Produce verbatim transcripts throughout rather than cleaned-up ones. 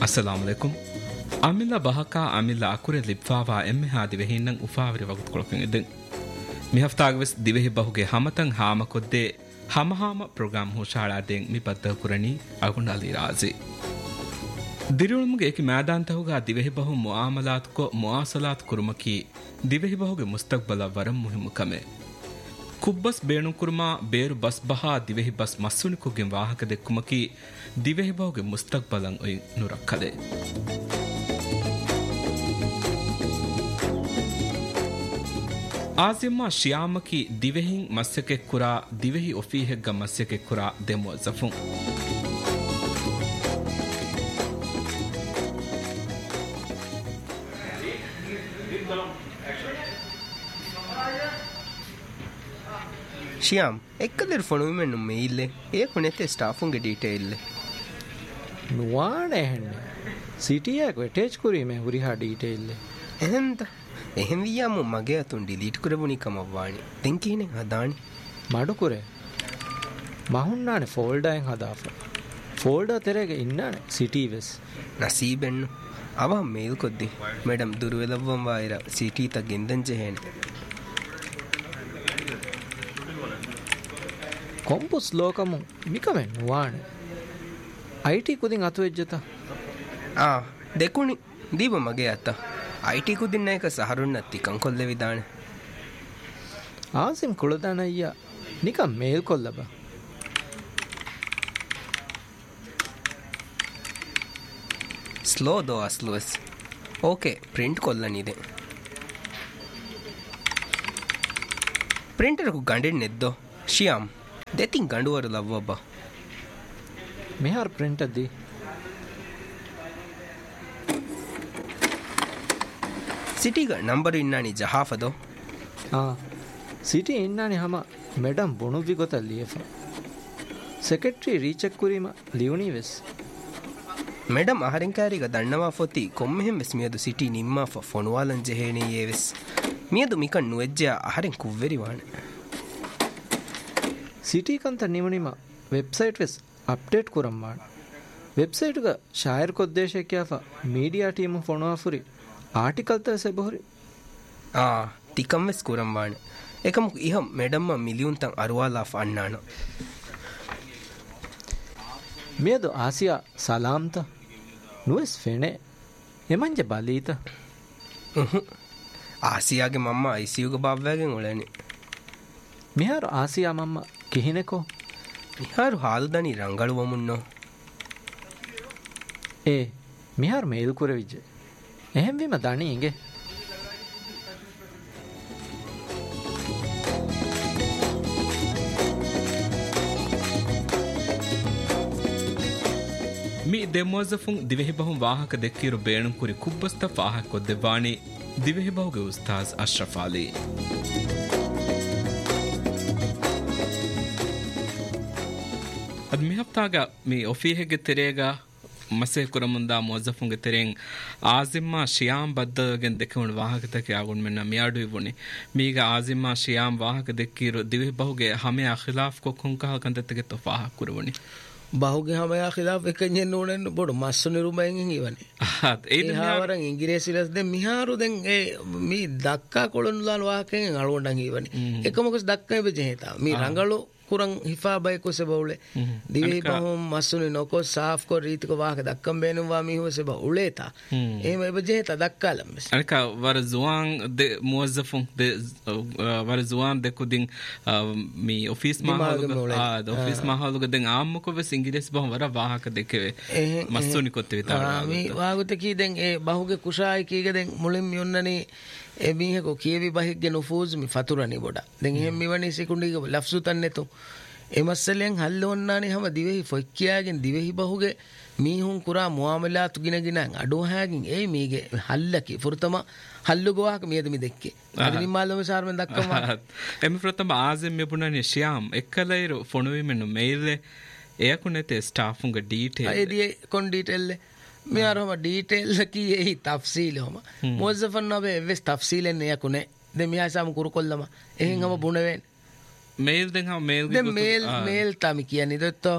Assalamu alaikum. Amilla bahaka amilla akure lipfawa emme ha divehinnan ufavri wagut kolokin edden. Mi haftaagwes divehi bahuge hamatan hama kodde hamahama program ho shala den mi padda kurani agundali razi. Dirulmuge eki मैदान तहुगा दिवेहि बहु मुआमलात को मुआसलात कुरुमकी दिवेहि बहुगे मुस्तकबला वरम मुहिम कमे कुब्बस बेणु Kuruma बेरु बस बहा दिवेहि बस मस्सुनि कुगे वाहक देकुमकी दिवेहि बहुगे मुस्तकबलन ओय नुरक्कले आजिम्मा शियामकी दिवेहिं मस्यके कुरा दिवेहि ओफीहेग्ग मस्यके कुरा देमुअज़्ज़फुन Shyam, ekkadar phone men mail le e kunete staff unge detail le nuwane henne city ek attach kuri me huri ha detail le ehenda ehem viyamu mage atun delete kurabuni kamawani tenkine hadani madu kure mahunnane folder en hadafa folder terege innane city wes nasibennu ava mail koddi madam durvelavvam vaira city ta gendan jehene Kompus lokamu mikamen nuwane I T kudin atu ejjata ah dekuni diba mage atta I T kudin neka saharunna tikan kolle vidane Asim kuladanayya nikam mail kollaba slow do aslues okay print kollanide printer ku ganden neddo Shyam දෙතින් ගඬුවර ලව්වබ්බා මෙහාර print අදී සිටි ಗ number ಇನ್ನಾನಿ ಜಹಾಫದೋ ಆ city ಇನ್ನಾನಿ ಹಮ madam ಬೊಣುವಿ ಗೊತ್ತ ಲಿಯಫ secretary recheck ಕುರಿಮ ಲಿಯುನಿ ವೆಸ್ madam ಅಹರಿಂಕಾರಿಗ ದಣ್ಣವಾ ಫೊತಿ ಕೊಮ್ಮೆಹೆಂ ವೆಸ್ ಮಿಯದು city ನಿಮ್ಮಾ ಫ ಫೊನುವಾಲನ್ ಜೆಹೇನಿ ಯೆವೆಸ್ ಮಿಯದು ಮಿಕನ್ ನುವೆಜ್ಜ ಅಹರಿನ್ ಕುವ್ವೆರಿ ವಾಣೆ city ಕಂತ ನಿಮನಿಮ website ವೆಸ್ update ಕುರಂ ಮಾಡ website ಗ ಶಾಯರ್ ಕೊದ್ದೇಶ ಕ್ಯಾಫ media team ಫೋನುವಾ ಫುರಿ article ತ ಸೆಬಹುರಿ ಆ ತಿಕಂ ವೆಸ್ ಕುರಂ ವಾಣೆ ಏಕಂ ಇಹಂ ಮೇಡಮ್ ಮಿಲಿಯನ್ ತಂ ಅರುವಾಲಾ ಫನ್ನಾಣ ಮೇದು ಆಸಿಯಾ ಸಲಾಮ್ತ ನುವೆಸ್ ಫೆನೆ ಎಮಂಜೆ ಬಲೀತ ಆಸಿಯಾಗೆ ಮಮ್ಮ ಐಸಿಯು ಗ ಬಾವ್ವಾಗೆನ್ ಒಳೆನಿ ಮಿಹಾರು ಆಸಿಯಾ ಮಮ್ಮ ಕಿಹಿನೆಕೋ ಮಿಹಾರು ಹಾಲುದನಿ ರಂಗಳುವಮುನ್ನೋ ಏ ಮಿಹಾರು ಮೇಲ್ ಕುರೆವಿಜ್ಜೆ ಎಹೆಂ ವಿಮ ದಣಿ ಇಂಗೆ ಮಿ ದೆಮೋಜಫುಂ ದಿವೆಹಿ ಬಹುಂ ವಾಹಕ ದೆಕ್ಕಿರು ಬೇಣುಂ ಕುರಿ ಕುಬ್ಬಸ್ತ ಫಾಹಕ ಕೊದ್ದೆವಾಣಿ ದಿವೆಹಿ ಬಹುಗೆ ಉಸ್ತಾಜ್ Ashraf Ali ad mi haftaga mi ofihege terega mase kuramunda muazzafunge tereng azimma shiyam baddagen dekun wahakata ke agun menna miadu ibuni miga azimma shiyam wahaka dekkiru divi bahuge hame khilaf ko kunka kandetege to faha kurwani bahuge hame khilaf ekenye nonen bodu massuni rumayen iwani at e hawaran ingiresilas den miharu den e mi dakka kolonulal wahaken alwondan iwani ekamokos dakka be jeheta mi rangalu kurang hifa bay ko se bawle divi bahum masuni noko saaf ko reeti ko waaka dakkam beenum wa mi ho se ba uleta ehme ebe jeheta dakkalam mes anka war zuan de muazzafun de war zuan de kudin mi office ma ha de office ma ha den aam ko ves ingires bahum war waaka dekeve masuni kotte vitara mi waagute ki den e bahuge kushai kige den mulim yonnani e miheko kiyevi bahigge nufuz mi faturani boda den ehem miwani sekundige lafzu tannetu e masalen hallonnani hama divehi fokkiyagen divehi bahuge mihun kura muamalat ginagina adu hagin e mige hallaki furtama hallu gowaka miyed mi dekke adini malome sarmen dakkama em furtama azem me punani shyam ekkalairo fonuwi menu mail e akunete staff unga detail e die kon detail me aroma detail ki ei tafsil homa muazzafan nabe ves tafsilen ne yakune de mi asam kuru kollama ehin hama buneven mail den ha mail de mail mail tami kiyani detto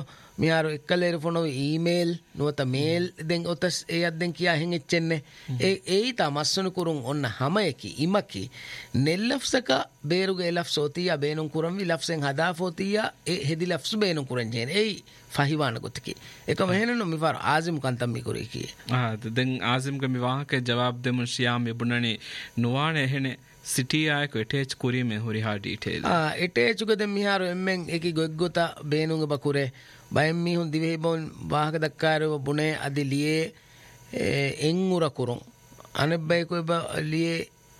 මියාරු එක්කලේර ෆොනෝ email නුවත mail දෙන් ඔතස් ඒ අද්දෙන් කියා හෙන් එච්චෙන්නේ ඒ ඒයි තමස්සුන කුරුන් ඔන්න හමයකි ඉමකි නෙල්ලෆ්සක බේරුගේ ලෆ්ස් ඔතියා බේනුන් කුරන් වි ලෆ්සෙන් හදා ෆෝතියා ඒ හෙදි ලෆ්ස් බේනුන් කුරන් ජෙන් ඒයි ෆහිවාන ගොතකි එක මෙහෙනනු මිෆාර ආසිම් කන්තම් මිකුරි කී ආ දෙන් ආසිම් ක මිවාහක ජවාබ් දෙමු ශියාම් ඉබුණනි නුවාන එහෙනේ සිටි ආයක එටේච් කුරීමේ හොරිහා ඩීටේල් ආ එටේච් උගද මිහාරු එම්මෙන් එකි ගොග්ගොත බේනුන්ග බකුරේ බයෙන් මිහුන් දිවෙහි බොන් වාහක දක්කාරව බුනේ අදි ලියේ එන් උර කුරුන් අනෙබ්බයි කොබ ලියේ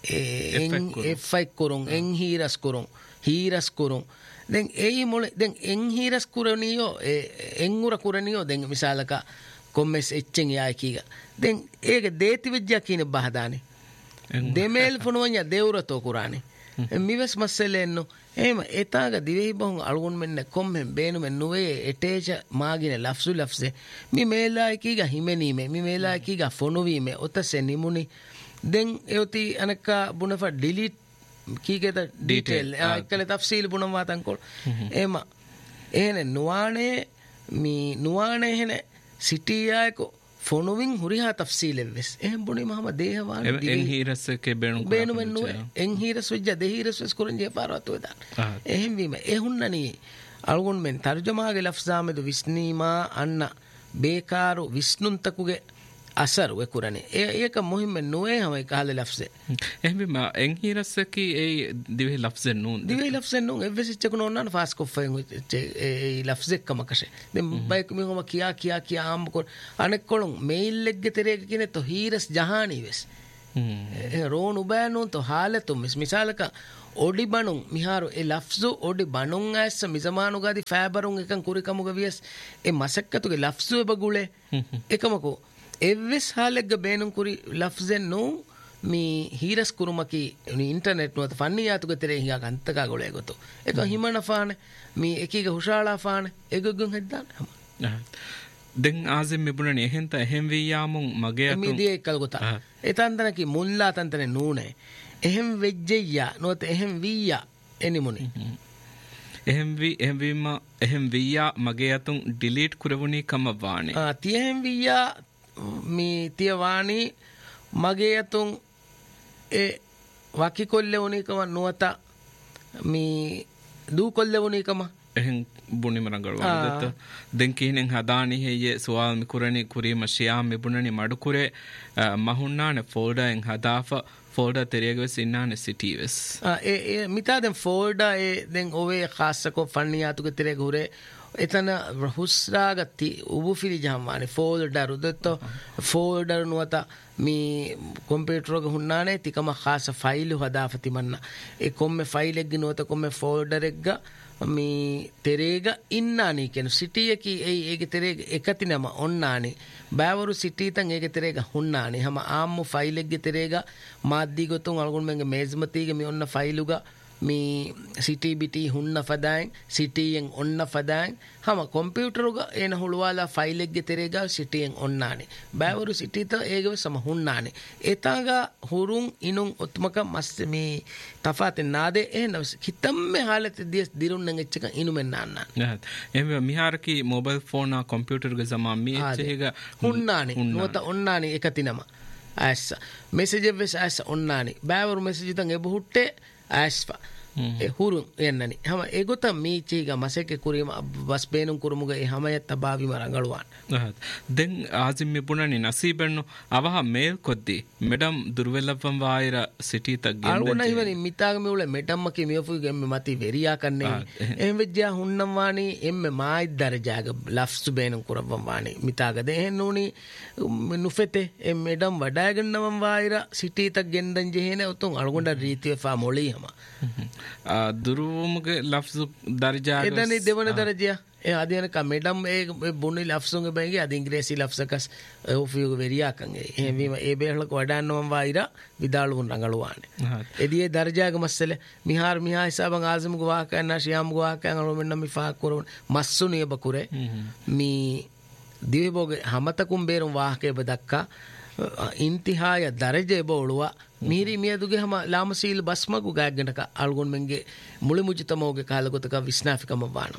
එන් එෆ්ෆයි කුරුන් එන් හීරස් කුරුන් හීරස් කුරුන් දැන් ඒයි මොල දැන් එන් හීරස් කුරණියෝ එන් උර කුරණියෝ දැන් මිසාලක කොම්මස් එච්චෙන් යායි කීග දැන් ඒක දේති විද්‍යා කියන බහදානේ දෙමෙල් ෆොනෝඤ්ඤ දෙවරතෝ කුරානේ මිවස් මස්සලෙන්නු එහෙම එතාග දිවෙහි බහුන් අලුගුන් මෙන්න කොම්මෙන් බේනු මෙන් නුවේ එටේච මාගින ලෆ්සු ලෆ්සේ මි මේලායි කීග හිමෙනීමේ මි මේලායි කීග ෆොනුවීමේ ඔතසේ නිමුනි දැන් එවති අනක බුනෆ ඩිලීට් කීගේද ඩීටේල් එක්කල තෆ්සීල් බුනම් වාතන් කොල් එහෙම එහෙනේ නුවානේ මි නුවානේ එහෙනේ සිටියායකෝ ෆොනුවින් හුරිහා තෆ්සීලෙව්වෙස් එහෙම බුනේ මහම දේහවාන එන් හීරස්කේ බේණු බේණු මෙන්නු එන් හීරස් විජ්ජ දෙහීරස් වෙස් කුරන්ජේ පාරවතු දාන එහෙම වීම එහුන්නනි අල්ගොන් මෙන් තර්ජමාගේ ලෆ්සාමෙදු විස්නීමා අන්න බේකාරු විස්නුන්තකුගේ අසර් वे कुरने ए एक मुहिम में नोए हमें कहले लफ्ज़ එහෙම එන් හීරස් කී ඒ දිවේ ලෆ්ස් නූන් දිවේ ලෆ්ස් නූන් එව්වෙස් චකුන ඔන්නන ෆාස් කොෆෙන් ඒ ලෆ්ස් එක මකෂේ දෙම් බයික් මිහොම කියා කියා කියා ආම් කො අනෙක් කොළුන් මේල් එක්ග තෙරේක කිනේ તો හීරස් ජහානි වෙස් ඒ රෝන් උබෑනොන් તો હાලතු මිස් මිසාලක ඔඩි බණුන් මිහාරු ඒ ලෆ්සු ඔඩි බණුන් ඇස්ස මිසමානු ගාදි ෆෑබරුන් එකන් කුරිකමුග වියස් ඒ මසක්කතුගේ ලෆ්සු එබගුලේ එකමකෝ එව්වෙස් ಹಾಲೆಗ್ಗ ಬೇನುಂ ಕುರಿ ಲಫ್ಜೆನ್ ನೋ ಮೀ ಹೀರಸ್ ಕುರುಮಕಿ ಇಂಟರ್ನೆಟ್ ನೋತ ಫನ್ನಿಯಾತುಗ ತೆರೆ ಹಿಗ ಅಂತಕ ಗೊಳೆ ಗೊತ್ತು ಏಕ ಹಿಮನ ಫಾನೆ ಮೀ ಏಕೀಗ ಹುಷಾಳಾ ಫಾನೆ ಏಗಗುಂ ಹೆದ್ದಾನ දෙන් ආසිම් මිබුණනේ එහෙන්ත එහෙම් වියාමුන් මගේ අතුන් මිදී එක්කල් ගොත ඒතන්තනකි මුල්ලා තන්තනේ නූනේ එහෙම් වෙජ්ජෙయ్యා නොත එහෙම් වියා එනිමුනි එහෙම් වි එහෙම් වීම එහෙම් වියා මගේ අතුන් ඩිලීට් කරවුනි කම වානේ ආ තියෙම් වියා මී තියවානි මගේ අතුන් ඒ වකි කොල්ලේ උනිකම නුවත මී දූ කොල්ලේ උනිකම එහෙන් බුනි මරංගලවා දත්ත දෙන් කීනෙන් හදානි හේයේ සුවාල් මිකුරණි කුරීම ශියාම් මිබුණනි මඩුකුරේ මහුන්නානේ ෆෝල්ඩර් එන් හදාෆ ෆෝල්ඩර් තෙරියගස් ඉන්නානේ සිටිවස් ආ ඒ ඒ මිතා දැන් ෆෝල්ඩර් ඒ දැන් ඔවේ ખાસකෝ ෆන්නියාතුගේ තෙරේ ගුරේ එතන රහුස්රාගති උබුෆිලි ජම්මානේ ෆෝල්ඩර් උදත්ත ෆෝල්ඩර් නුවත මී ಕಂಪ್ಯೂಟರ್ ಗೆ ಹುಣ್ಣಾನೆ ತಿಕಮ ಖಾಸ ಫೈಲ್ ಹದಾಫತಿ ಮನ್ನ A ಕೊಮ್ಮೆ file egg ನುವತ ಕೊಮ್ಮೆ folder egg me ತೆರೆಗ ಇನ್ನಾನಿ ಕೆನು ಸಿಟಿಯಕಿ ಏ ಏಗೆ ತೆರೆಗ එකතිනම ඔන්නානි බෑවරු සිටීතන් ඒගේ ತೆರೆಗ ಹುಣ್ಣಾನಿ ಹಮ ಆಮ್ಮು ಫೈಲ್ ಎಗ್ಗೆ ತೆರೆಗ ಮಾದ್ದಿ ಗೊತ್ತು ಅಳ್ಗೊಂಡ್ ಮೆಂಗೆ ಮೇಜ್ಮತಿಗೆ ಮಿ ಒನ್ನ ಫೈಲುಗ ಮೀ ಸಿಟಿ ಬಿಟಿ ಹುಣ್ಣ ಫದಾಯ್ ಸಿಟಿಯಂ ಒನ್ನ ಫದಾಯ್ ಹಮ ಕಂಪ್ಯೂಟರುಗ ಏನ ಹುಳುವಾಲ ಫೈಲ್ ಎಗ್ಗೆ ತೆರೆಗ ಸಿಟಿಯಂ ಒನ್ನಾನಿ ಬෑವರು ಸಿಟೀತ ಏಗೆ ಸಮ ಹುಣ್ಣಾನಿ ಎತಾಗ ಹುರುಂ ಇನುಂ ಉತ್ಮಕ ಮಸ್ ಮೀ ತಫಾತೆ ನಾದೆ ಏನ ಕಿತಮ್ಮೆ ಹಾಲತೆ ದಿಯಸ್ ದಿರುನ್ ನಂಗೆ ಚಕ ಇನು ಮೆನ್ನ ಅನ್ನ ಎಮೆ ಮಿಹಾರಕಿ ಮೊಬೈಲ್ ಫೋನ್ ಆ ಕಂಪ್ಯೂಟರ್ ಗೆ ಜಮಾ ಮಿ ಚೆಗ ಹುಣ್ಣಾನಿ ನೋತ ಒನ್ನಾನಿ එකතිනම ඇස්ස මෙසේජ් එවස් ඇස්ස ඔන්නානි බෑවරු මෙසේජ් තන් එබ ಹುಟ್ಟೆ ඇස්ෆා ඒ හුරුන් එන්නනි හැම ඒගොත මීචීග මසෙක කුරීම බස් බේනුම් කුරුමුග ඒ හැමයත් තබාවි මරංගලුවන් දෙන් ආසිම් මිපුණනි නසීබෙන්නු අවහ මේල් කොද්දි මෙඩම් දුර්වෙලපම් වායර සිටි තග්ගෙන් අලුණ ඉවනි මිතාග මෙවුල මෙඩම්ම කි මියෆු ගෙම්ම මති වෙරියා කන්නේ එහෙම වෙජ්ජා හුන්නම් වානි එම්මෙ මායි දරජාග ලෆ්ස් බේනුම් කුරවම් වානි මිතාග දෙහෙන් නෝනි නුෆෙතේ එ මෙඩම් වඩාගෙන්නවම් වායර සිටි තග්ගෙන් දන් ජෙහෙන උතුම් අලුගොඬ රීතිය ෆා මොලීම දුරුවමුගේ ලෆ්සු දරජා එදනි දෙවන දරජය ඒ අධ්‍යයනක මෙඩම් ඒ බුනි ලෆ්සුන්ගේ බැංගේ අද ඉංග්‍රීසි ලෆ්සකස් ඔෆියුගේ වෙරියාකන්ගේ එහෙම ඒ බේහලක වඩාන්නවම් වායිරා විදාලුන් රංගලුවානේ එදියේ දරජාග මස්සල මිහාර මිහා හිසාබන් ආසමුගේ වාකයන් ශියාමුගේ වාකයන් අලු මෙන්න මිෆා කරන මස්සුනිය බකුරේ මී දිවෙබෝගේ හමතකුම් බේරුම් වාහකේ බදක්කා ಇಂತಿಹಾಯ ದರಜೆ ಬೋಳುವ මිහිරි මියදුගේ හම ලාමසීල් බස්මගු ගෑගනක අල්ගොන් මෙන්ගේ මුළි මුජිතමෝගේ කාලගොතක විස්නාෆිකම වාන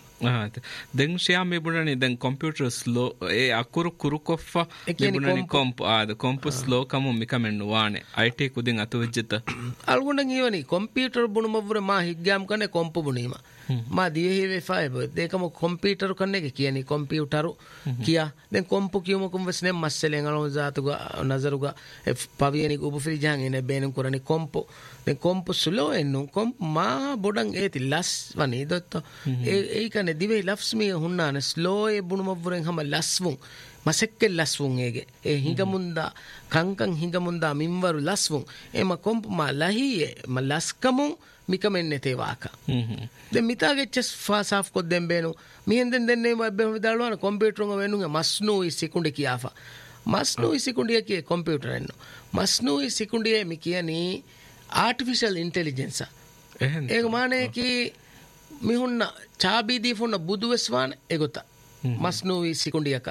දැන් ෂයා මේ බුණනේ දැන් කම්පියුටර් ස්ලෝ ඒ අකුරු කුරුකොෆ්ෆ බුණනේ කොම්ප් ආද කොම්ප් ස්ලෝ කම මිකමෙන් වානේ අයිටි කුදින් අතුවෙජ්ජත අල්ගොන් ගිවනි කම්පියුටර් බුණමවර මා හිග්ගාම් කනේ කොම්ප් බුණීම මා දිවෙහිවේ ෆයිබ දෙකම කම්පියුටර් කන්නේ කියන්නේ කම්පියුටර් කියා දැන් කොම්ප් කියමුකම් වස්නේ මස්සලෙන් අලෝ ජාතුග නසරුග පවියනි උබ ෆ්‍රිජාන් එන බේනම් කරන්නේ කොම්ප් දැන් කොම්ප් ස්ලෝ එන්නු කොම්ප් මා බොඩන් ඒති ලස් වනි දොත්ත ඒ ඒ කනේ දිවේ ලෆ්ස් මිය හුන්නාන ස්ලෝ ඒ බුණමවරෙන් හැම ලස්වුන් මසෙක්කෙ ලස්වුන් ඒගේ ඒ හිඟමුන්දා කංකං හිඟමුන්දා මින්වරු ලස්වුන් එම කොම්ප් මා ලහියේ ම ලස්කමුන් මිකමෙන්නේ තේවාක දැන් මිතාගෙච්චස් ෆාසාෆ් කො දෙම්බේනු මිහෙන්දෙන් දෙන්නේ වබ්බෙම දාලවන කම්පියුටර් එක වෙනුගේ මස්නෝයි සෙකුන්ඩේ කියාෆා මස්නෝයි සෙකුන්ඩිය කිය කම්පියුටර් එන්නු මස්නෝයි සෙකුන්ඩිය මි කියන්නේ ආටිෆිෂල් ඉන්ටෙලිජන්ස් ඒක මානේ කි මිහුන්න චාබීදී ෆොන්න බුදුවස්වාන එගොත මස්නෝයි සෙකුන්ඩියක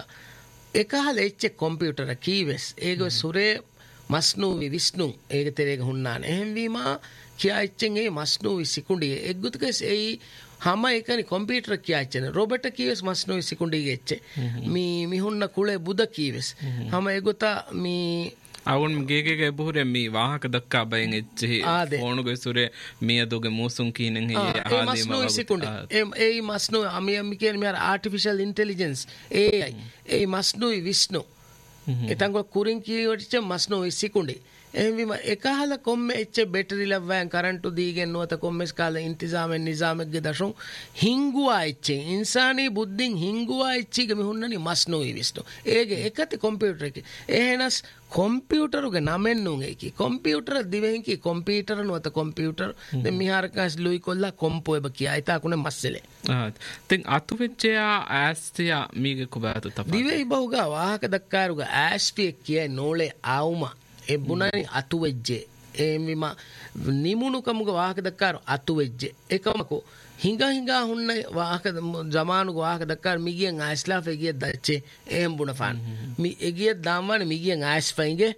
එකහල එච්ච කම්පියුටර් කීවස් ඒක සුරේ මස්නෝයි විස්නු ඒක තෙරේක හුන්නාන එහෙන් වීමා කියාච්චෙන් ඒ මස්නෝයි සෙකුන්ඩිය එක්ගොතකස් ඒ හම එකනි කම්පියුටර් කියාච්චන රොබර්ට් කීවස් මස්නෝයි සෙකුන්ඩිය ගෙච්ච මි මිහුන්න කුලේ බුද කීවස් හම එගොත මි අවුන් ගේගේ බුහුරේ මේ වාහක දක්කා බයෙන් එච්චි ෆෝනුගේ සුරේ මියදුගේ මූසුන් කීනෙන් හේ ආදී මස්නෝයි සෙකුන්ඩිය ඒ ඒ මස්නෝයි අමියම් කියන්නේ මෙහර ආටිෆිෂල් ඉන්ටෙලිජන්ස් ඒ අයි ඒ මස්නෝයි විස්නු එතංග කුරින් කීවටිච්ච මස්නෝයි සෙකුන්ඩිය එහෙම එකහල කොම්මෙ එච්ච බැටරි ලව්වයන් කරන්ටු දීගෙන් නොත කොම්මස් කාල ඉන්තිසාමෙන් නිසාමෙක්ගේ දශොන් හිංගුවා එච්චේ ඉන්සානී බුද්ධින් හිංගුවා එච්චිගේ මිහුන්නනි මස්නෝයි විස්නු ඒගේ එකති කම්පියුටර් එක එහෙනස් කම්පියුටරුගේ නමෙන් නුන් ඒකි කම්පියුටර් දිවෙන් කි කම්පියුටර් නොත කම්පියුටර් දැන් මිහාරකස් ලුයි කොල්ලා කොම්පෝ එබ කියා ඊතා කුනේ මස්සලේ ආ දැන් අතුවෙච්චයා ඇස්තියා මීගේ කොබාතු තපා දිවෙයි බහුගා වාහක දක්කාරුගේ ඇස්පිය කිය නෝලේ ආවුමා ඒ බුණනි අතුවෙජ්ජේ එමිම නිමුණුකමුග වාහක දක්කාර අතුවෙජ්ජේ එකමකෝ හිඟ හිඟා හුන්න වාහක ජමානුග වාහක දක්කාර මිගියන් ආස්ලාෆේ ගිය දච්චේ එහෙම් බුණ ෆාන් මි එගිය දාම්වනේ මිගියන් ආස්ෆයිගේ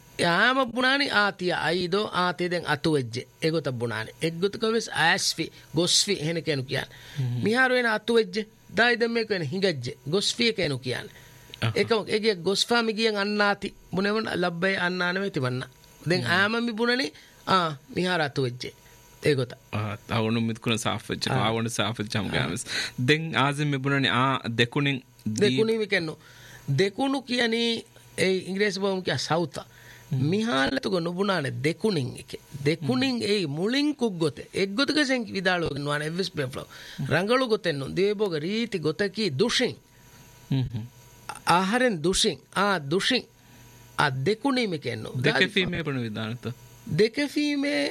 යාම බුණානි ආතිය අයිදෝ ආතේ දැන් අතුවෙජ්ජේ ඒගොත බුණානි එක්ගොතකවස් ආස්ෆි ගොස්ෆි එහෙන කෙනු කියන්නේ මිහාර වෙන අතුවෙජ්ජේ දායි දැන් මේක වෙන හිඟජ්ජේ ගොස්ෆි කෙනු කියන්නේ එකම ඒගේ ගොස්ෆා මිගියන් අන්නාති බුණෙවන ලබ්බේ අන්නානෙ තිබන්න දැන් ආම මි බුණනි ආ මිහාර අතුවෙජ්ජේ ඒගොත ආ අවුණු මිත්කුණ සාෆෙච්ච ආවුණු සාෆෙච්චම් ගාමස් දැන් ආසෙ මි බුණනි ආ දෙකුණින් දෙකුණි මිකෙන්නු දෙකුණු කියන්නේ ඒ ඉංග්‍රීසි බවම කිය සවුත මිහාලතුග නුබුණානේ දෙකුණින් එක දෙකුණින් ඒ මුලින් කුග්ගොතේ එක්ගොතකසෙන් විදාලෝ නවාන එවස් පෙෆ්ලෝ රංගලු ගොතෙන්නු දේබෝග රීති ගොතකි දුෂින් හ්ම් ආහාරෙන් දුෂින් ආ දුෂින් ආ දෙකුණීම කෙන්නු දෙකෆීමේ බුණ විදානත දෙකෆීමේ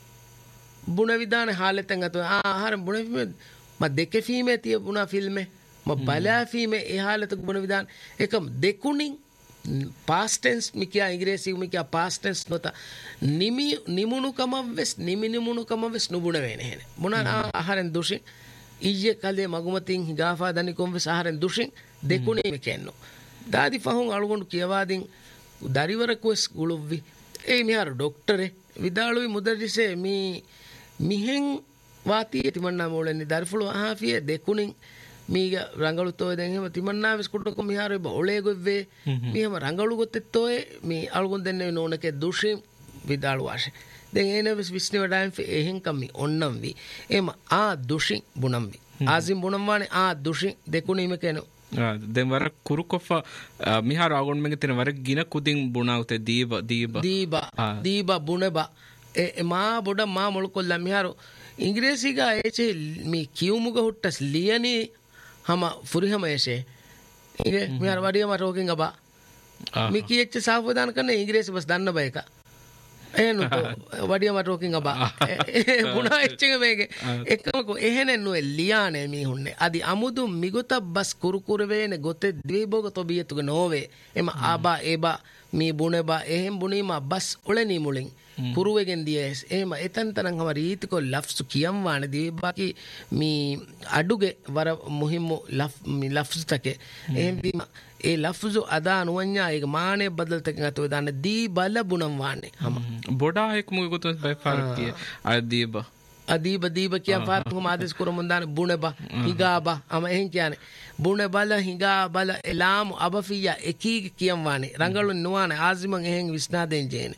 බුණ විදාන හාලෙතෙන් අත ආහාර බුණ ෆීමේ ම දෙකෆීමේ තිය බුණ ෆිල්මේ ම බලාෆීමේ ඒ හාලෙත බුණ විදාන එකම දෙකුණින් past tense මිකියා ඉංග්‍රීසි මිකියා past tense නොත නිමි නිමුණුකම වෙස් නිමි නිමුණුකම වෙස් නුබුණ වෙන්නේ නේ බුණ ආහාරෙන් දුෂින් ඊයේ කලේ මගුමතින් හිගාෆා දනිකොම් වෙස් ආහාරෙන් දුෂින් දෙකුණේ මෙකෙන්නෝ දාදි ෆහුන් අලුගොන්ඩු කියවාදින් දරිවරකුස් ගුළුව්වි ඒ මිහාර ඩොක්ටරේ විදාලුයි මුදරිසේ මි මිහෙන් වාතිය තිමන්නා මොලෙනි දරිෆුළු අහාෆිය දෙකුණින් මීග රංගලු තෝය දැන් එහෙම තිමන්නා වෙස් කුඩක මිහාර බොලේ ගොව්වේ මිහෙම රංගලු ගොත්තෙත්තෝය මේ අලුගොන් දෙන්නේ නෝනකේ දුෂි විදාලු වාෂේ දැන් එනවස් විස්නේ වඩාන් එහෙන් කම්මි ඔන්නම් වි එම ආ දුෂි බුනම් වි ආසිම් බුනම් වානේ ආ දුෂි දෙකුණේ මෙකෙනෝ දැන් වර කුරුකොෆ මිහාර ආගොන් මෙගේ තින වර ගින කුදින් බුණාවතේ දීබ දීබ දීබ දීබ බුණබ ඒ මා බොඩ මා මොලකොල්ලා මිහාර ඉංග්‍රීසිගා ඒචේ මේ කියුමුග හුට්ටස් ලියනි හම ෆුරිහම ඒෂේ ඉගේ මිහාර වඩියම රෝකින් ගබා මේ කීච්ච සාවධාන කරන ඉංග්‍රීසි බස් දන්න බය එක එහෙනු වඩියම රෝකින් ගබා බුණා එච්චෙක මේගේ එකමකෝ එහෙනෙන් නොේ ලියානේ මිහුන්නේ අදි අමුදු මිගොත බස් කුරුකුර වේනේ ගොතේ ද්වීබෝග තොබියතුක නොවේ එම ආබා ඒබා මේ බුණබා එහෙම් බුණීම බස් ඔලෙනී මුලින් කුරුවෙගෙන් දියස් එහෙම එතන් තරම් හම රීතිකෝ ලෆ්සු කියම් වාන දී ಬಾಕಿ මේ අඩුගේ වර මුහිම්මු ලෆ් මේ ලෆ්ස් තකේ එහෙම් බීම ඒ ලෆ්සු අදා නුවඤ්ඤා ඒක මානේ බදල්තකින් අතෝ දාන්න දී බල බුණම් වාන්නේ හම බොඩා එක් මුගුතු බයි ෆරක් කිය අදීබ අදීබ දීබ කියා ෆාරක් හම ආදේශ කරමුන් දාන බුණබා හිගාබා අම එහෙන් කියන්නේ බුණ බල හිඟා බල එලාම අබෆියා එකී කියම් වානේ රංගලු නුවානේ ආසිමන් එහෙන් විස්නාදෙන් ජේනේ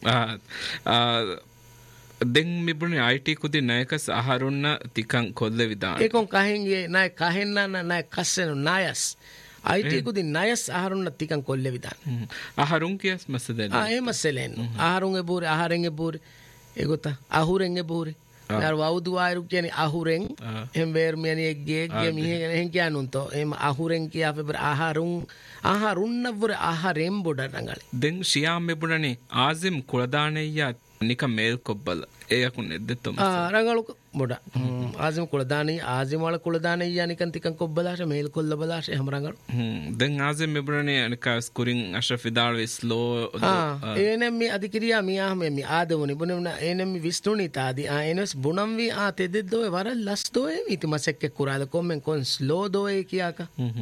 ආ දෙන් මිබුනේ ಐಟಿ ಕುದಿ ನಾಯಕಸ್ ಆಹಾರುನ್ನ ತಿಕಂ ಕೊಲ್ಲೆ ವಿಧಾನ ಏಕೊಂ ಕಹೆಂಗೆ ನಾಯ ಕಹೆನ್ನ ನಾಯ ಕಸ್ಸೆನು ನಾಯಸ್ ಐಟಿ ಕುದಿ ನಾಯಸ್ ಆಹಾರುನ್ನ ತಿಕಂ ಕೊಲ್ಲೆ ವಿಧಾನ ಆಹಾರುಂ ಕಿಯಸ್ ಮಸದೆ ಆ ಏ ಮಸಲೆನ್ ಆಹಾರುಂಗೆ ಬೂರೆ ಆಹಾರೆಂಗೆ ಬೂರೆ ಏಗೊತ್ತಾ ಆಹುರೆಂಗೆ ಬೂರೆ ಯಾರು ವೌದು ಆರು කියන්නේ අහුරෙන් එම් වේර් මියනි එක්ගේ එක්ගේ මිහෙගෙන එහෙන් කියනුන්තෝ එම් අහුරෙන් කියා ෆෙබර ආහාරුන් ආහාරුන් නවර ආහාරෙන් බොඩ රංගලි දෙන් ශියාම් මෙබුණනේ ආසිම් කුලදානෙయ్య නික මේල් කොබ්බල ඒයකුන් එද්දෙතොම ආ රංගලු බොඩ ආසිම් කුලදානෙయ్య ආසිම් වල කුලදානෙయ్య නිකන් තිකන් කොබ්බලාෂ මේල් කොල්ල බලාෂ එහෙම රංගලු දෙන් ආසිම් මෙබුණනේ අනික ස්කුරින් අෂරෆ් ඉදාල් ස්ලෝ ආ එනම් මේ අධිකිරියා මියා මේ ආදමුනි බුනෙම එනම් විස්තුනි තාදි ආ එනස් බුනම් වි ආ තෙදෙද්දෝ වර ලස් දෝේ මිති මසෙක්ක කුරාල කොම්මෙන් කොන් ස්ලෝ දෝේ කියාක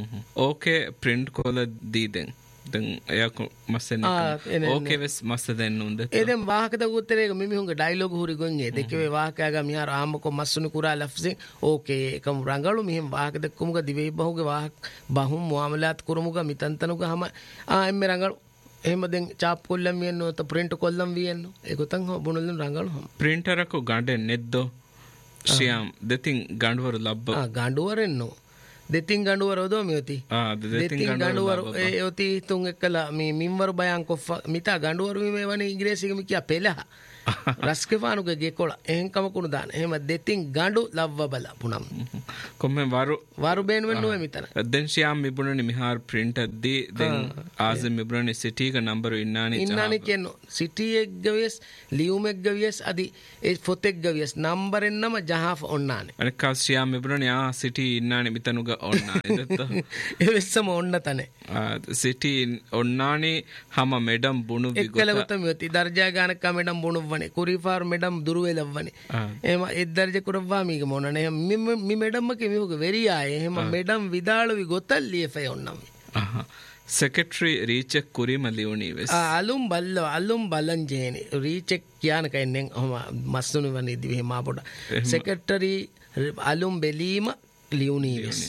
ඕකේ ප්‍රින්ට් කොල දීදෙන් දැන් එයක් මස්සෙන් ඕකේ වෙස් මස්ස දෙන්න උන්ද එදෙන් වාහකද උත්තරේක මිමිහුන්ගේ ඩයලොග් හුරි ගොන්නේ දෙකේ වාහකයාගා මිහාර ආම්මකො මස්සුනි කුරා ලෆ්සෙන් ඕකේ එකම රංගලු මිහෙන් වාහකද කුමුග දිවේ බහුගේ වාහක බහුම් මුආමලාත් කුරුමුග මිතන්තනුග හම ආ එම්මේ රංගලු එහෙම දැන් චාප් කොල්ලම් වියන්නෝ ත ප්‍රින්ට් කොල්ලම් වියන්නෝ ඒකතන් හො බුණලුන් රංගලු හම ಪ್ರಿಂಟರಕು ಗಂಡೆ ನೆದ್ದೋ ಶ್ಯಾಮ್ ದೆತಿಂ ಗಂಡವರು ಲಬ್ಬ ಆ ಗಂಡವರೆನ್ನೋ ದೆತಿಂ ಗಂಡವರು ಓದೋ ಮಿಯತಿ ಆ ದೆತಿಂ ಗಂಡವರು ಏತಿ ತುಂ ಎಕ್ಕಲ ಮಿ ಮಿಂವರು ಬಯಾನ್ ಕೊಫ ಮಿತಾ ಗಂಡವರು ಮಿ ವನಿ ಇಂಗ್ಲಿಷಿಗೆ ಮಿ කියා පෙළහ රස්කෙපානුගේ ගෙකොළ එහෙන් කමකුණු දාන එහෙම දෙතින් ගඬු ලව්ව බල පුනම් කොම්මෙන් වරු වරු බේන වෙන්නෝ මිතන දැන් ශියාම් මිබුණනි මිහාර print අද්දී දැන් ආසම් මිබුණනි සිටි එක නම්බර ඉන්නානි ඉන්නානි කියනෝ සිටි එක ගවියස් ලියුම් එක ගවියස් අදි ඒ ෆොත් එක ගවියස් නම්බර් එන්නම ජහාෆ ඔන්නානි අනික ශියාම් මිබුණනි ආ සිටි ඉන්නානි මිතනුග ඔන්නානි දත්ත ඒ වෙස්සම ඔන්න තනේ සිටි ඔන්නානි හම මෙඩම් බුණු විගොත එක්කලගත මියති දර්ජා ගානක මෙඩම් බුණු ಕುರಿಫಾರ್ ಮೇಡಮ್ ದುರುವೆಲವ್ವನೆ ಏಮ ಎದ್ದರ್ಜೆ ಕುರವ್ವಾ ಮೀಗ ಮೊನನೆ ಮಿ ಮೇಡಮ್ ಕೆ ಮಿಹುಗ ವೆರಿಯಾಯ ಹೇಮ ಮೇಡಮ್ ವಿದಾಳುವಿ ಗೊತ್ತಲ್ಲಿಯೆ ಫೈ ಒನ್ನಮ್ಮಿ ಸೆಕ್ರೆಟರಿ ರೀಚೆಕ್ ಕುರಿಮ ಲಿಯುನಿವೆಸ್ ಅಲುಂ ಬಲ್ಲ ಅಲುಂ ಬಲಂಜೇನಿ ರೀಚೆಕ್ ಕ್ಯಾನ ಕೈನೆಂ ಹಮ ಮಸ್ಸುನು ವನಿ ದಿವೆ ಮಾಪೊಡ ಸೆಕ್ರೆಟರಿ ಅಲುಂ ಬೆಲೀಮ ಲಿಯುನಿವೆಸ್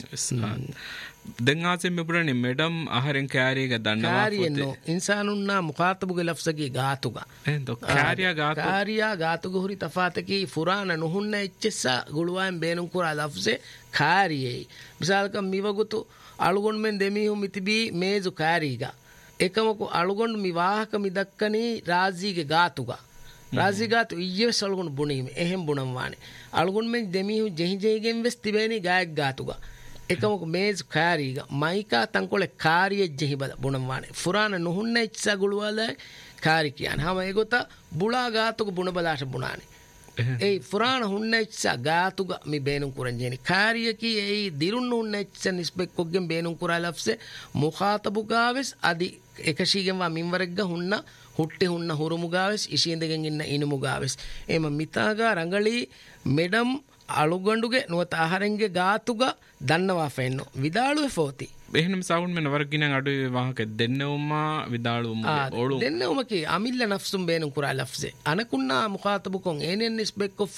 දැන් ආසෙන් මෙබුණනේ මෙඩම් ආහාරෙන් කෑරියක දන්නවා කාරියනෝ ඉන්සානුන්නා මුඛාතබුගේ ලෆ්සගේ ගාතුග එන්දෝ කාරියා ගාතු කාරියා ගාතුග හුරි තෆාතකි ෆුරාන නුහුන්න එච්චසා ගුළුවාන් බේනුම් කුරා ලෆ්සේ කාරියේ මිසාලක මිවගුතු අලුගොන් මෙන් දෙමිහු මිතිබි මේසු කාරීග එකමකු අලුගොන් මිවාහක මිදක්කනි රාජීගේ ගාතුග රාජී ගාතු ඊයේ සලුගොන් බුණීම එහෙම් බුණම් වානේ අලුගොන් මෙන් දෙමිහු ජෙහි ජෙහිගෙන් වෙස් තිබේනි ගායක් ගාතුග එකමක මේස් කාරීග මයිකා තංකොල කාරිය ජෙහි බල බුණම් වානේ ෆුරාන නුහුන්න එච්චසා ගුළුවල කාරි කියන හැම ඒගොත බුලා ගාතුක බුණ බලාට බුණානේ ඒ ෆුරාන හුන්න එච්චසා ගාතුක මි බේනුම් කුරංජේනි කාරිය කි ඒ දිරුන් හුන්න එච්ච නිස්බෙක් කොග්ගෙන් බේනුම් කුරා ලෆ්සේ මුඛාතබු ගාවෙස් අදි එකශීගෙන් වා මින්වරෙක්ග හුන්න ಹುಟ್ಟೆ ಹುಣ್ಣ ಹುರುಮುಗಾವೆಸ್ ಇಶಿಂದೆಗೆನ್ ಇನ್ನ ಇನುಮುಗಾವೆಸ್ ಏಮ ಮಿತಾಗ ರಂಗಳಿ ಮೇಡಮ್ ಅಳುಗಂಡುಗೆ ನುವತ ಆಹಾರಂಗೆ ಗಾತುಗ ದನ್ನವಾ ಫೆನ್ನು ವಿದಾಳುವೆ ಫೋತಿ එහෙනම් සවුන් මෙන වර්ගින අඩු වාහක දෙන්නවම විදාළුම ඕළු දෙන්නවමකි අමිල්ල නෆ්සුම් බේනුම් කුරා ලෆ්සේ අනකුන්නා මුඛාතබුකොන් ඒනෙන් නිස්බෙක් කොෆ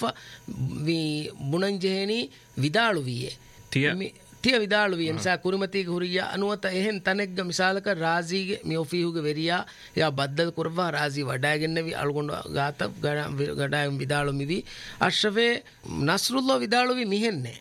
වි බුණංජේනි විදාළු වියේ තිය තිය විදාළු වියේ මිසා කුරුමතිගේ හුරියා අනුවත එහෙන් තනෙක්ග මිසාලක රාජීගේ මියෝෆීහුගේ වෙරියා යා බද්දල් කුරවා රාජී වඩාගෙන්නවි අලුගොඬ ගාත ගඩායම් විදාළු මිවි අෂ්රෆේ නස්රුල්ලා විදාළු වි මිහෙන්නේ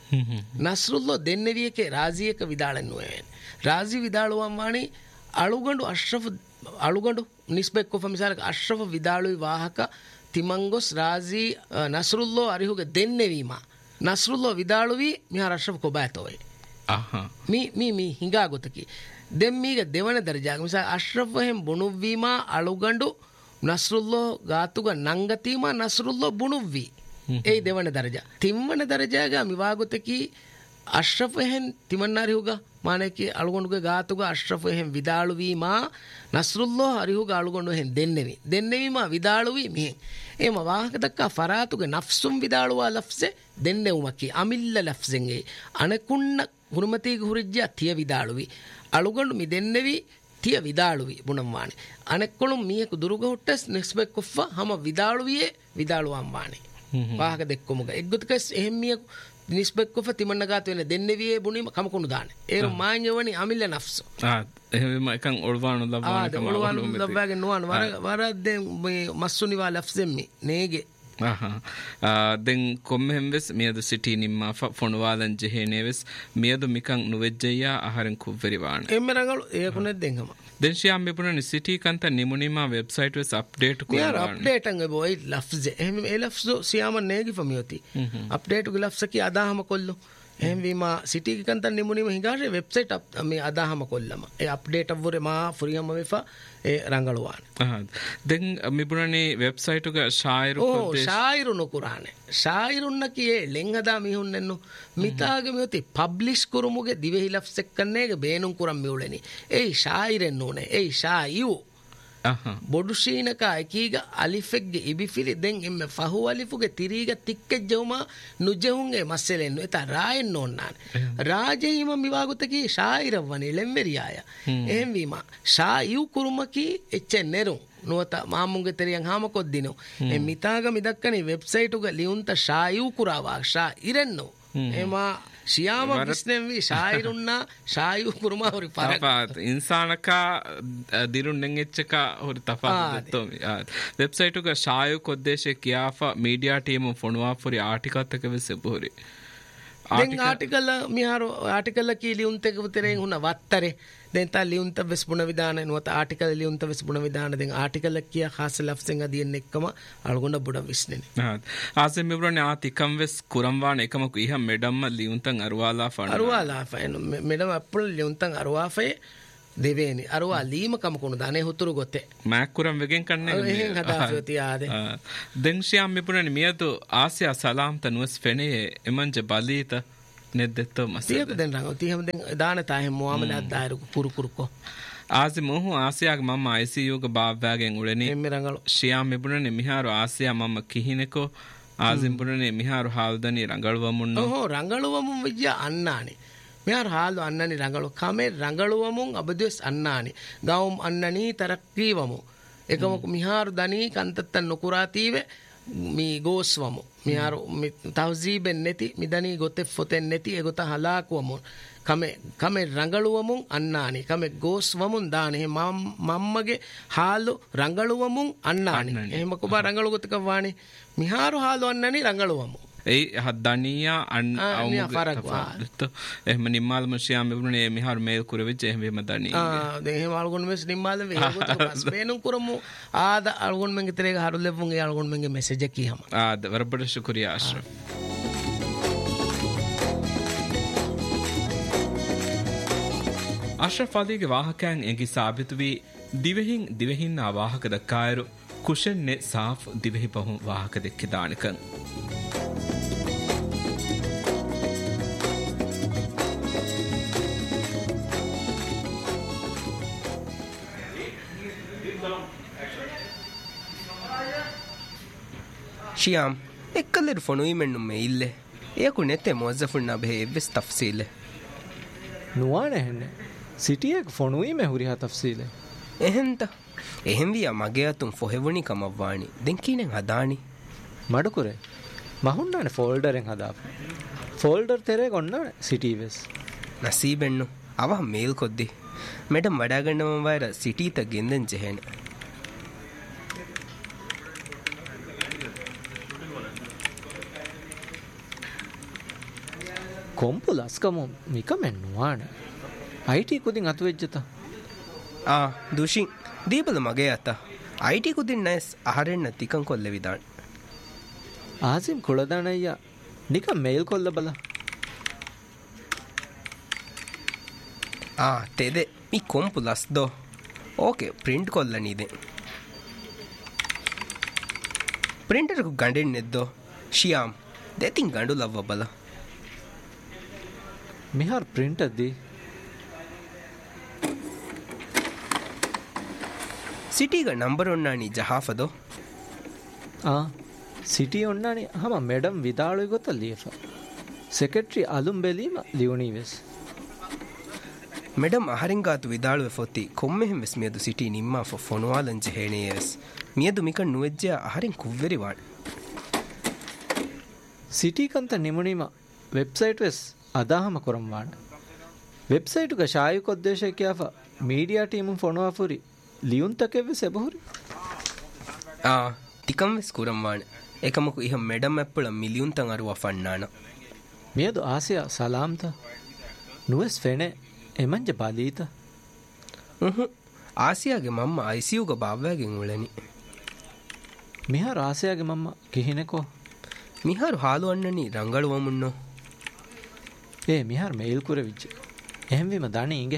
නස්රුල්ලා දෙන්නවියකේ රාජියක විදාලන්නුවේ රාජි විදාළුවන් වාණි අලුගඬු අෂ්රෆ් අලුගඬු නිස්බෙක් කොෆ මිසාලක අෂ්රෆ් විදාළුයි වාහක තිමංගොස් රාජි නස්රුල්ලා අරිහුගේ දෙන්නවීම නස්රුල්ලා විදාළුවි මිහා අෂ්රෆ් කොබෑතෝයි අහා මි මි මි හිඟා ගොතකි දෙම්මීගේ දෙවන දරජාක මිසා අෂ්රෆ් වහෙන් බුණුවීම අලුගඬු නස්රුල්ලා ගාතුග නංගතීම නස්රුල්ලා බුණුවී ඒ දෙවන දරජා තිම්වන දරජාග මිවාගොතකි අෂ්රෆ් එහෙන් තිමන්නාරිහුග ಮಾನೆಕಿ ಅಳುಗೊಂಡುಗೆ ಗಾತುಗ ಅಶ್ರಫ್ ಹೆಂ ವಿದಾಳುವಿ ಮಾ ನಸ್ರುಲ್ಲೋ ಹರಿಹುಗ ಅಳುಗೊಂಡು ಹೆಂ ದೆನ್ನೆವಿ ದೆನ್ನೆವಿ ಮಾ ವಿದಾಳುವಿ ಮಿಹೆಂ ಏಮ ವಾಹಕ ದಕ್ಕ ಫರಾತುಗೆ ನಫ್ಸುಂ ವಿದಾಳುವ ಲಫ್ಸೆ ದೆನ್ನೆವುಮಕ್ಕಿ ಅಮಿಲ್ಲ ಲಫ್ಸೆಂಗೆ ಅಣಕುಣ್ಣ ಹುರುಮತಿಗೆ ಹುರಿಜ್ಜ ತಿಯ ವಿದಾಳುವಿ ಅಳುಗೊಂಡು ಮಿ ದೆನ್ನೆವಿ තිය විදාළුවී බුණම්වානේ අනෙක්කොළුම් මියකු දුරුග හොට්ටස් නිස්බෙක් කොෆ්ෆ හම විදාළුවියේ විදාළුවම් වානේ වාහක දෙක්කොමුග එක්ගොතකස් එහෙම් මියකු නිස්බෙක් කොෆ තිමන්න ගාත වෙන දෙන්නෙවියේ බුණීම කමකුණු දානේ ඒරු මාඤ්ඤවනි අමිල්ල නෆ්ස ආ එහෙම එකන් ඔල්වානු ලබ්වානේ කම ඔල්වානු ලබ්වාගේ නොවන වර වරද්දෙන් මේ මස්සුනිවා ලෆ්සෙම්මි නේගේ ದೆನ್ ಕೊಮ್ಮೆಂವೆಸ್ ಮಿಯದು ಸಿಟಿ ನಿಮ್ಮ ಫೊಣವಾದನ್ ಜೆಹೇನೇವೆಸ್ ಮಿಯದು ಮಿಕಂ ನುವೆಜ್ಜಯ್ಯ ಆಹಾರಂ ಕುವ್ವೆರಿವಾಣ ಎಮ್ಮೆರಂಗಳು ಏಕುನೆ ದೆಂಗಮ ದೆನ್ ಶಿಯಾಂ ಮಿಪುನ ಸಿಟಿ ಕಂತ ನಿಮುನಿಮ ವೆಬ್ಸೈಟ್ ವೆಸ್ ಅಪ್ಡೇಟ್ ಕು ಯಾರ್ ಅಪ್ಡೇಟ್ ಅಂಗೆ boy ಲಫ್ಜ್ ಎಹ್ ಎ ಲಫ್ಜ್ ಸಿಯಾಮ ನೇಗಿ ಫಮಿಯೋತಿ ಅಪ್ಡೇಟ್ ಕು ಲಫ್ಜ್ ಕಿ ಅದಾಹಮ ಕೊಲ್ಲು එහෙම වීම සිටි කන්තන් නිමුනිම හිඟාරේ වෙබ්සයිට් මේ අදාහම කොල්ලම ඒ අප්ඩේට් අවුරේ මා ෆුරියම වෙෆා ඒ රංගලවාන ආ දැන් මිබුණනේ වෙබ්සයිට් එක ශායිරු කොද්දේ ශායිරු නුකුරානේ ශායිරුන්න කියේ ලෙන්හදා මිහුන්නෙන්නු මිතාගේ මෙති පබ්ලිෂ් කුරුමුගේ දිවෙහි ලෆ්ස් එක්කන්නේගේ බේනුම් කුරම් මිউලෙනි ඒ ශායිරෙන් නෝනේ ඒ ශායු බොඩු ශීනක එකීග අලිෆෙක්ගේ ඉබිෆිලි දෙන් එම්මෙ ෆහු අලිෆුගේ තිරීග තික්කෙජ්ජවම නුජෙහුන්ගේ මස්සෙලෙන් එත රායෙන් නෝන්නාන රාජෙහිම මිවාගුතකී ශායිරවනි ලෙම්මෙරියාය එහෙම් වීම ශායු කුරුමකී එච්චෙන් නෙරුම් නුවත මාමුන්ගේ තෙරියන් හාම කොද්දිනෝ එ මිතාග මිදක්කනි website උග ලියුන්ත ශායු කුරාවා ශායිරෙන්නෝ එමා ಶಿಯಾಮ ಬಿಸ್ನೆವಿ ಶಾಯಿರುನ್ನ ಶಾಯು Kurma ಹೊರಿ ಫರಕ್ ಇನ್ಸಾನಕ ದಿರುಣ್ಣೆಂ ಎಚ್ಚಕ ಹೊರಿ ತಫಾತ್ ದತ್ತೋಮಿ website ಉಗ ಶಾಯು ಕೊದ್ದೇಶೆ ಕಿಯಾಫ media team ಫೊಣವಾ ಫೊರಿ article ತಕ ವೆಸೆ ಬೋರಿ ದೆನ್ ಆರ್ಟಿಕಲ್ ಮಿಹಾರು ಆರ್ಟಿಕಲ್ ಕಿ ಲಿಯುಂತೆಗ ಉತೆರೆಂ ಹುನ ವತ್ತರೆ ದೆನ್ ತಾ ಲಿಯುಂತ ವೆಸ್ ಬುಣ ವಿಧಾನ ನುವತ ಆರ್ಟಿಕಲ್ ಲಿಯುಂತ ವೆಸ್ ಬುಣ ವಿಧಾನ ದೆನ್ ಆರ್ಟಿಕಲ್ ಕಿಯ ಖಾಸ ಲಫ್ಸೆಂ ಅದಿಯನ್ ಎಕ್ಕಮ ಅಳಗೊಂಡ ಬುಡ ವಿಸ್ನೆನಿ ಆಸೆ ಮಿಬ್ರನೆ ಆ ತಿಕಂ ವೆಸ್ ಕುರಂವಾನ එකමකු ඉහ මෙඩම්ම ලියුන්තන් අරුවාලා ෆන අරුවාලා ෆන මෙඩම අප්පුල් ලියුන්තන් අරුවාෆේ දෙවේනි අරුවා ලීම කමකුණු දානේ හුතුරු ගොතේ මෑක්කුරම් වෙගෙන් කන්නේ එහෙන් හදාෆියති ආදේ දෙන්ෂියම් මිපුණනි මියතු ආසියා සලාම් තනුස් ෆෙනේ එමන්ජ බලීත නෙද්දෙත්තෝ මසියක දෙන් රංගෝ තියම දෙන් දාන තාහෙ මුවමලත් දායරු කුරු කුරුකෝ ආසි මොහු ආසියාගේ මම්ම ಐಸಿಯು ಗೆ ಬಾವ್වාගෙන් උලෙනි එම්මෙ රංගලෝ ෂියාම් මිපුණනි මිහාරු ආසියා මම්ම කිහිනෙකෝ ආසිම් පුණනි මිහාරු හාල්දනි රංගලවමුන්න ඕහෝ රංගලවමුන් විජ්ජ අන්නානි මෙහර ಹಾಲು ಅನ್ನನಿ ರಂಗಳು ಕಮೆ ರಂಗಳುವಮುಂ ಅಬದಿಸ್ ಅನ್ನನಿ ಗೌಮ್ ಅನ್ನನಿ ತರಕ್ಕಿವಮು ಏಕಮಕು ಮಿಹಾರು ದನಿ ಕಂತತ್ತ ನುಕುರಾತೀವೆ ಮಿ ಗೋಸ್ವಮು ಮಿಹಾರು ತಹಜೀಬೆನ್ ನೆತಿ ಮಿದನಿ ಗೊತ್ತೆ ಫೊತೆನ್ ನೆತಿ ಎಗೊತ ಹಲಾಕುವಮು ಕಮೆ ಕಮೆ ರಂಗಳುವಮುಂ ಅನ್ನನಿ ಕಮೆ ಗೋಸ್ವಮುಂ ದಾನೆ ಮಮ್ಮಗೆ ಹಾಲು ರಂಗಳುವಮುಂ ಅನ್ನನಿ එහෙමක බා රංගලු ගොතක වානේ මිහාරු ಹಾಲು ಅನ್ನನಿ ರಂಗಳುವಮು ඒ හදනියා අන් අවුගත එහෙම නිම්මාල මෂියා මෙබුනේ මිහාර මේල් කුරෙවිච්ච එහෙම වෙම දනී ආ දෙ එහෙම අල්ගොන් මෙස් නිම්මාල වේ ඒකත් බේනුම් කරමු ආද අල්ගොන් මෙන්ගේ තරේක හරු ලෙවුන් ඒ අල්ගොන් මෙන්ගේ මෙසේජ් එක කීහම ආද වරබඩ ශුක්‍රියා අශ්රෆ් අශ්රෆ් අලිගේ වාහකයන් එංගි සාබිතු වී දිවෙහින් දිවෙහින් ආ වාහක දක්කායරු කුෂෙන්නේ සාෆ් දිවෙහි පහු වාහක දෙක්ක දානකන් ಶಿಯಾಮ್ ಎಕ್ಕಲ್ಲರು ಫೊಣುಯಿಮೆಣ್ಣು ಮೇಯಿಲ್ಲೆ ಏಕು ನೆತ್ತೆ ಮೊಜ್ಜಫುಣ್ಣ ಬೇ ಎವ್ವೆಸ್ ತಫ್ಸೀಲೆ ನುವಾಣೆ ಹೆಣ್ಣೆ ಸಿಟಿಯಾಗ ಫೊಣುಯಿಮೆ ಹುರಿಹಾ ತಫ್ಸೀಲೆ ಎಹೆಂತ ಎಹೆಂವಿಯ ಮಗೆಯತುಂ ಫೊಹೆವುಣಿ ಕಮವ್ವಾಣಿ ದೆಂಕೀನೆಂ ಹದಾಣಿ ಮಡುಕುರೆ ಮಹುಣ್ಣಾನೆ ಫೋಲ್ಡರೆಂ ಹದಾಫ ಫೋಲ್ಡರ್ ತೆರೆ ಗೊಂಡಾನೆ ಸಿಟಿ ವೆಸ್ ನಸೀಬೆಣ್ಣು ಅವ ಮೇಲ್ ಕೊದ್ದಿ ಮೇಡಮ್ ವಡಾಗಣ್ಣವ ವೈರ ಸಿಟೀತ ಗೆಂದೆನ್ ಜೆಹೆನೆ ಕೊಂಪು ಲಸ್ಕಮು ಮಿಕಮೆನ್ ನುವಾಣೆ ಐಟಿ ಕುದಿನ್ ಅತುವೆಜ್ಜತ ಆ ದುಶಿನ್ ದೀಪದ ಮಗೆ ಅತ್ತ ಐಟಿ ಕುದಿನ್ ನೈಸ್ ಆಹರೆಣ್ಣ ತಿಕಂ ಕೊಲ್ಲೆ ವಿದಾಣ್ ಆಸಿಮ್ ಕುಳದಾಣಯ್ಯ ನಿಕ ಮೇಲ್ ಕೊಲ್ಲ ಬಲ ಆ ತೆದೆ ಮಿ ಕೊಂಪು ಲಸ್ದೋ ಓಕೆ ಪ್ರಿಂಟ್ ಕೊಲ್ಲ ನೀದೆ ಪ್ರಿಂಟರ್ಗೂ ಗಂಡೆಣ್ಣೆದ್ದೋ ಶಿಯಾಮ್ ದೇತಿನ್ ಗಂಡು ಲವ್ವ ಬಲ මිහාර ප්‍රින්ටර් දී ಸಿಟಿಗ ನಂಬರ್ ಒಣ್ಣಾಣಿ ಜಹಾಫದೋ ಆ city ಒಣ್ಣಾಣಿ ಹಮ madam ವಿದಾಳು ಗೊತ್ತಲ್ಲೀಫ secretary ಅಲುಂ ಬೆಲೀಮ ಲಿಯುಣೀವೆಸ್ madam ಅಹರಿಂಗಾತು ವಿದಾಳುವೆ ಫೊತ್ತಿ ಕೊಮ್ಮೆಹೆಂ ವೆಸ್ ಮಿಯದು city ನಿಮ್ಮ ಫೊನುವಾಲಂಜೆ ಹೇಣೇಯವೆಸ್ ಮಿಯದು ಮಿಕಣ್ ನುವೆಜ್ಜೆ ಅಹರಿಂ ಕುವ್ವೆರಿವಾಣ್ ಸಿಟಿ ಕಂತ ನಿಮುಣಿಮ ವೆಬ್ಸೈಟ್ ವೆಸ್ ಅದಾಹಮ ಕೊರಂವಾಣ ವೆಬ್ಸೈಟುಗ ಶಾಯುಕೊದ್ದೇಶಕ್ಯಾಫ ಮೀಡಿಯಾ ಟೀಮು ಫೊನುವಾಫುರಿ ಲಿಯುಂತಕೆವ್ವೆ ಸೆಬಹುರಿ ಆ ತಿಕಂ ವೆಸ್ ಕುರಂವಾಣ ಏಕಮಕು ಇಹ ಮೇಡಮ್ ಎಪ್ಪುಳ ಮಿಲಿಯುಂತಂ ಅರುವ ಫಣ್ಣಾಣ ಮಿಯದು ಆಸೆಯ ಸಲಾಮ್ತ ನುವೆಸ್ ಫೆಣೆ ಎಮಂಜ ಬಾಲೀತ ಉಹು ಆಸಿಯಾಗೆ ಮಮ್ಮ ಐಸಿಯುಗ ಬಾವ್ಯಾಗೆನ್ ಉಳೆನಿ ಮಿಹಾರು ಆಸೆಯಾಗೆ ಮಮ್ಮ ಕಿಹಿನೆಕೋ ಮಿಹಾರು ಹಾಲು ಅಣ್ಣನಿ ರಂಗಳು ಮುಣ್ಣೋ ಏ ಮಿಹಾರು ಮೇಲ್ ಕುರೆ ವಿಜ್ಜೆ ಎಹಂವಿಮ ದಾಣಿ ಹಿಂಗೆ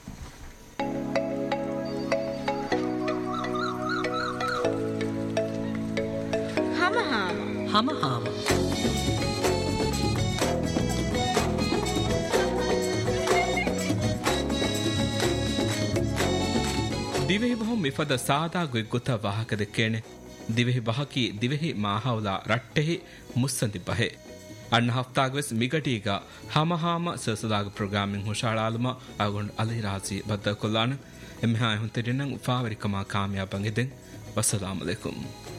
ಹಮ ಹಾಮ ಹಮ ಹಾಮ ದಿವೆಹಿ ಬಹು ಮಿಫದ ಸಾದಾ ಗುಗ್ಗುತ ವಾಹಕದ ಕೇಣೆ ದಿವೆಹಿ ಬಹಕಿ ದಿವೆಹಿ ಮಾಹೌಲ ರಟ್ಟೆಹಿ ಮುಸ್ಸಂದಿ ಬಹೆ ಅಣ್ಣ ಹಫ್ತಾಗವೆಸ್ ಮಿಗಟೀಗ ಹಮ ಹಾಮ ಸಸದಾಗ ಪ್ರೋಗ್ರಾಮಿಂಗ್ ಹುಷಾಳಾಲುಮ ಅಗೊಂಡು ಅಲಿ ರಾಜಿ ಬದ್ದ ಕೊಲ್ಲಾಣ ಎಮ್ಮೆಹಾಯ ಹುಂತಿರಿನಂ ಫಾವರಿಕಮ ಕಾಮಯಾಬಂಗಿದೆಂ ವಸ್ಸಲಾಮು ಅಲೈಕುಂ